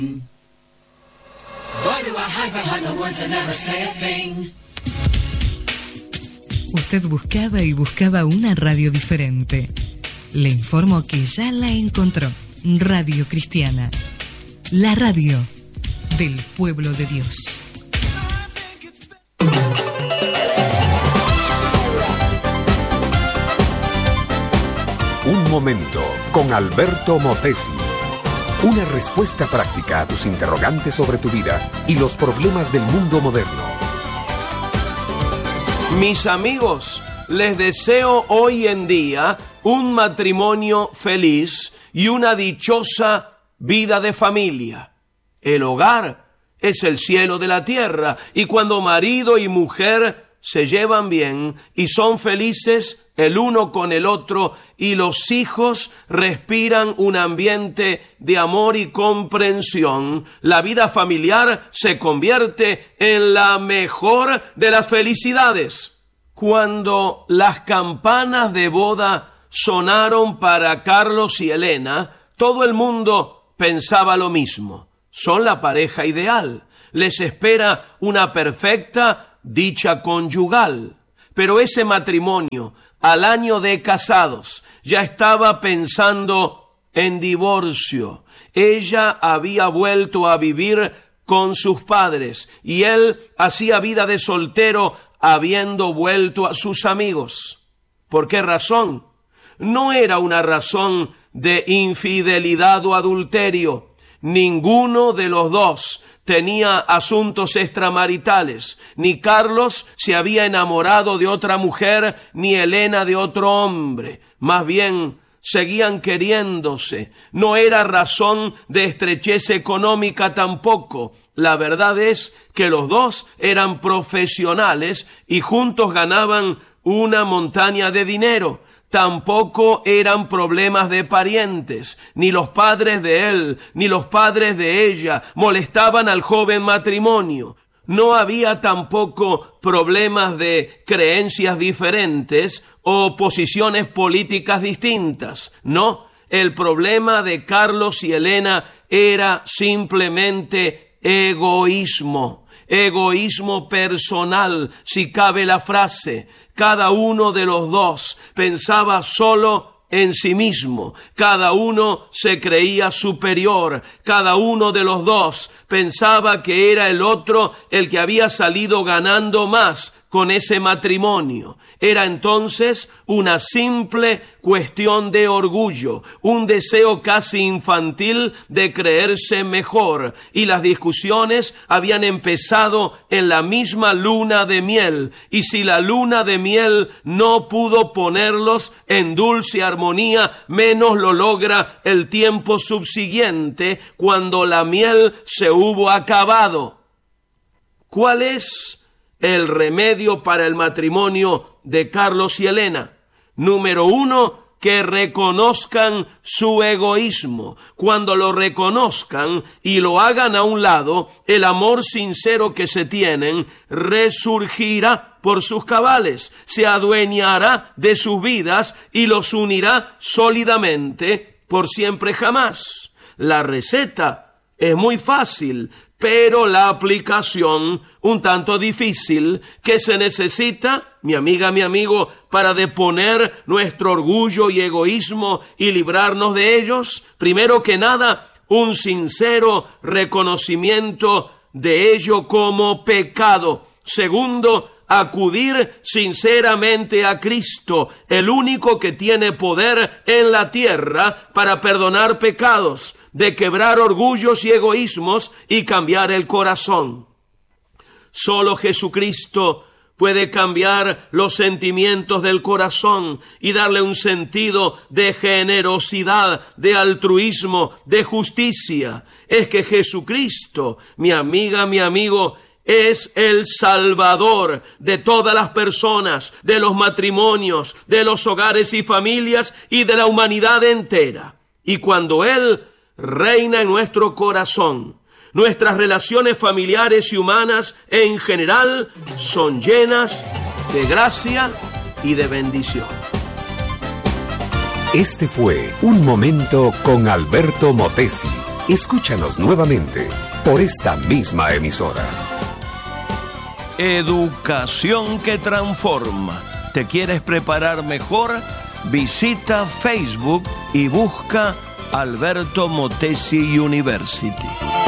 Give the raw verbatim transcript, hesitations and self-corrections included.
Usted buscaba y buscaba una radio diferente. Le informo que ya la encontró. Radio Cristiana. La radio del pueblo de Dios. Un momento con Alberto Motesi. Una respuesta práctica a tus interrogantes sobre tu vida y los problemas del mundo moderno. Mis amigos, les deseo hoy en día un matrimonio feliz y una dichosa vida de familia. El hogar es el cielo de la tierra, y cuando marido y mujer se llevan bien y son felices el uno con el otro, y los hijos respiran un ambiente de amor y comprensión, la vida familiar se convierte en la mejor de las felicidades. Cuando las campanas de boda sonaron para Carlos y Elena, todo el mundo pensaba lo mismo. Son la pareja ideal. Les espera una perfecta dicha conyugal. Pero ese matrimonio, al año de casados, ya estaba pensando en divorcio. Ella había vuelto a vivir con sus padres y él hacía vida de soltero habiendo vuelto a sus amigos. ¿Por qué razón? No era una razón de infidelidad o adulterio. Ninguno de los dos tenía asuntos extramaritales. Ni Carlos se había enamorado de otra mujer, ni Elena de otro hombre. Más bien, seguían queriéndose. No era razón de estrechez económica tampoco. La verdad es que los dos eran profesionales y juntos ganaban una montaña de dinero. Tampoco eran problemas de parientes. Ni los padres de él, ni los padres de ella molestaban al joven matrimonio. No había tampoco problemas de creencias diferentes o posiciones políticas distintas. No, el problema de Carlos y Elena era simplemente egoísmo. Egoísmo personal, si cabe la frase. Cada uno de los dos pensaba solo en sí mismo. Cada uno se creía superior. Cada uno de los dos pensaba que era el otro el que había salido ganando más con ese matrimonio. Era entonces una simple cuestión de orgullo, un deseo casi infantil de creerse mejor, y las discusiones habían empezado en la misma luna de miel, y si la luna de miel no pudo ponerlos en dulce armonía, menos lo logra el tiempo subsiguiente, cuando la miel se hubo acabado. ¿Cuál es el remedio para el matrimonio de Carlos y Elena? Número uno, que reconozcan su egoísmo. Cuando lo reconozcan y lo hagan a un lado, el amor sincero que se tienen resurgirá por sus cabales, se adueñará de sus vidas y los unirá sólidamente por siempre jamás. La receta es muy fácil, pero la aplicación un tanto difícil. ¿Qué se necesita, mi amiga, mi amigo, para deponer nuestro orgullo y egoísmo y librarnos de ellos? Primero que nada, un sincero reconocimiento de ello como pecado. Segundo, acudir sinceramente a Cristo, el único que tiene poder en la tierra para perdonar pecados, de quebrar orgullos y egoísmos y cambiar el corazón. Solo Jesucristo puede cambiar los sentimientos del corazón y darle un sentido de generosidad, de altruismo, de justicia. Es que Jesucristo, mi amiga, mi amigo, es el Salvador de todas las personas, de los matrimonios, de los hogares y familias y de la humanidad entera. Y cuando Él reina en nuestro corazón, nuestras relaciones familiares y humanas en general son llenas de gracia y de bendición. Este fue Un Momento con Alberto Motesi. Escúchanos nuevamente por esta misma emisora. Educación que transforma. ¿Te quieres preparar mejor? Visita Facebook y busca Alberto Motesi University.